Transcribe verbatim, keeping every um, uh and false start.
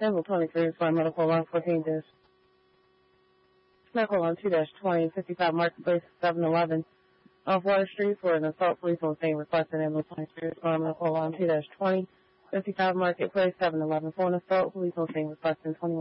Symbol twenty-three, respond medical alarm fourteen dash. Medical alarm two dash twenty, fifty-five Marketplace, seven eleven. Off Water Street for an assault. Police on scene requesting ambulance twenty-three, respond medical alarm two dash twenty, fifty-five Marketplace, seven eleven. For an assault, police on scene requesting twenty-one.